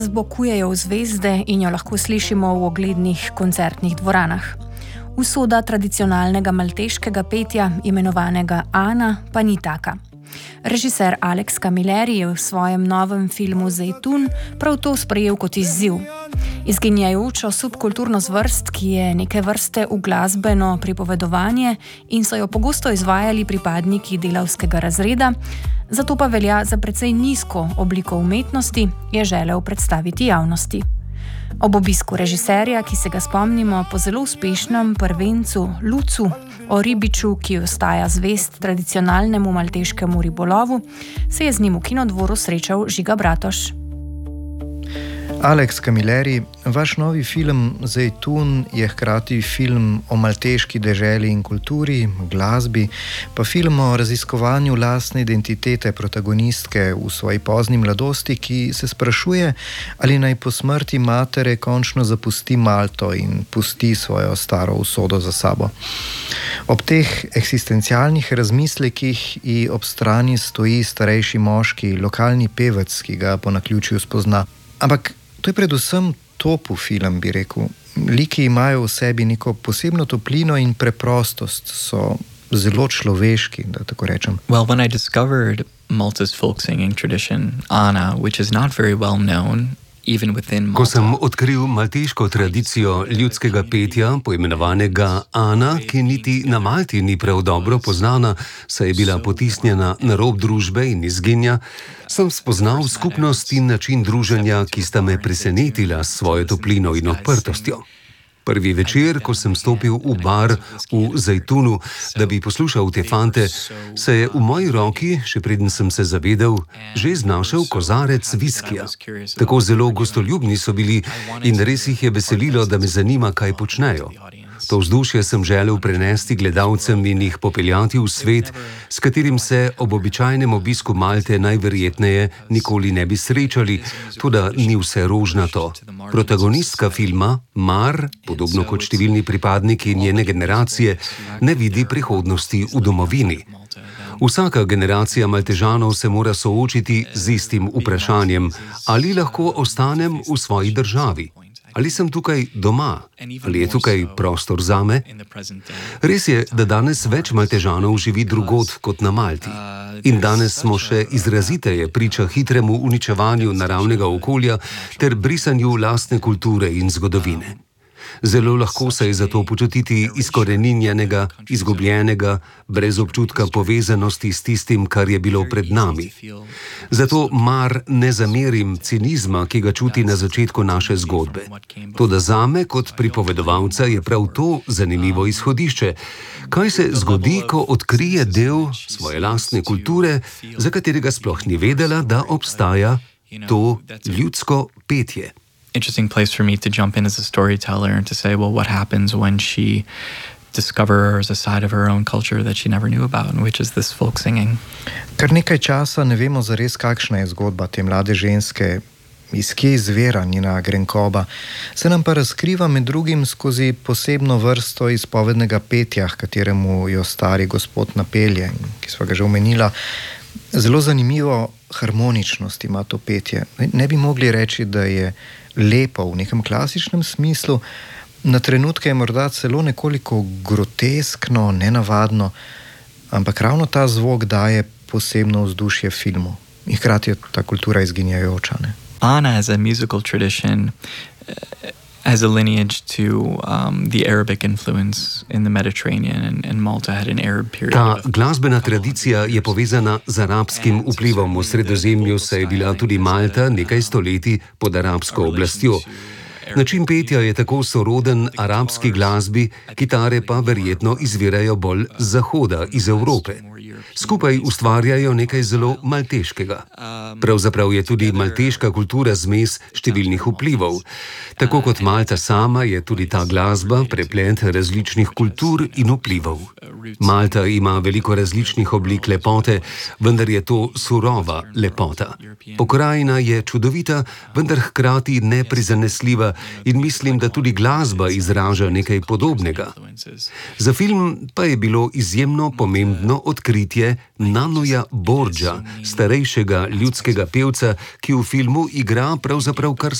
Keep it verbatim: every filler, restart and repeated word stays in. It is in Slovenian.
Zbokujejo v zvezde in jo lahko slišimo v oglednih koncertnih dvoranah. Usoda tradicionalnega malteškega petja, imenovanega Ana, pa ni taka. Režiser Alex Camilleri je v svojem novem filmu Zejtun prav to sprejel kot izziv. Izginjajočo subkulturno zvrst, ki je neke vrste uglasbeno pripovedovanje in so jo pogosto izvajali pripadniki delavskega razreda, zato pa velja za precej nizko obliko umetnosti, je želel predstaviti javnosti. Ob obisku režiserja, ki se ga spomnimo po zelo uspešnem prvencu Lucu o ribiču, ki ostaja zvest tradicionalnemu malteškemu ribolovu, se je z njim v Kinodvoru srečal Žiga Bratoš. Alex Camilleri, vaš novi film Zejtun je hkrati film o malteški deželi in kulturi, glasbi, pa film o raziskovanju lastne identitete protagonistke v svoji pozni mladosti, ki se sprašuje, ali naj po smrti matere končno zapusti Malto in pusti svojo staro usodo za sabo. Ob teh eksistencialnih razmislekih ji ob strani stoji starejši moški, lokalni pevec, ki ga po naključju spozna. Ampak to je predvsem topu film, bi rekel. Liki imajo v sebi neko posebno toplino in preprostost, so zelo človeški, da tako rečem. Well, when I discovered Malta's folk singing tradition, Ana, which is not very well known, even within Malta. Ko sem odkril malteško tradicijo ljudskega petja, poimenovanega Ana, ki niti na Malti ni prav dobro poznana, saj je bila potisnjena na rob družbe in izginja, sem spoznal skupnost in način druženja, ki sta me presenetila s svojo toplino in odprtostjo. Prvi večer, ko sem stopil v bar v Zejtunu, da bi poslušal te fante, se je v moji roki, še preden sem se zavedel, že znašel kozarec viskija. Tako zelo gostoljubni so bili in res jih je veselilo, da me zanima, kaj počnejo. To vzdušje sem želel prenesti gledalcem in jih popeljati v svet, s katerim se ob običajnem obisku Malte najverjetneje nikoli ne bi srečali, toda ni vse rožnato. Protagonistka filma, Mar, podobno kot številni pripadniki njene generacije, ne vidi prihodnosti v domovini. Vsaka generacija Maltežanov se mora soočiti z istim vprašanjem, ali lahko ostanem v svoji državi. Ali sem tukaj doma? Ali je tukaj prostor zame? Res je, da danes več Maltežanov živi drugod kot na Malti. In danes smo še izraziteje priča hitremu uničevanju naravnega okolja ter brisanju lastne kulture in zgodovine. Zelo lahko se je zato počutiti izkoreninjenega, izgubljenega, brez občutka povezanosti s tistim, kar je bilo pred nami. Zato Mar ne zamerim cinizma, ki ga čuti na začetku naše zgodbe. Toda zame kot pripovedovalca je prav to zanimivo izhodišče. Kaj se zgodi, ko odkrije del svoje lastne kulture, za katerega sploh ni vedela, da obstaja to ljudsko petje? Interesting place for me to jump in as a storyteller and to say, well, what happens when she discovers a side of her own culture that she never knew about, which is this folk singing. Kar nekaj časa ne vemo zares, kakšna je zgodba te mlade ženske, iz kje izvira njena grenkoba, se nam pa razkriva med drugim skozi posebno vrsto izpovednega petja, kateremu jo stari gospod napelje, ki sva ga že omenila. Zelo zanimivo harmoničnost ima to petje. Ne bi mogli reči, da je lepo v nekem klasičnem smislu, na trenutke je morda celo nekoliko groteskno, nenavadno, ampak ravno ta zvok daje posebno vzdušje filmu. In hkrati je ta kultura izginjajoča. Ne? Ana as a musical tradition has a lineage to um, the Arabic influence in the Mediterranean, and, and Malta had an Arab period. Ta glasbena tradicija je povezana z arabskim vplivom v Sredozemlju, saj je bila tudi Malta nekaj stoletij pod arabsko oblastjo. Način petja je tako soroden arabski glasbi, kitare pa verjetno izvirajo bolj z zahoda, iz Evrope. Skupaj ustvarjajo nekaj zelo malteškega. Pravzaprav je tudi malteška kultura zmes številnih vplivov. Tako kot Malta sama je tudi ta glasba preplet različnih kultur in vplivov. Malta ima veliko različnih oblik lepote, vendar je to surova lepota. Pokrajina je čudovita, vendar hkrati neprizanesljiva in mislim, da tudi glasba izraža nekaj podobnega. Za film pa je bilo izjemno pomembno odkritje petje Nanoja Borgia, starejšega ljudskega pevca, ki v filmu igra pravzaprav kar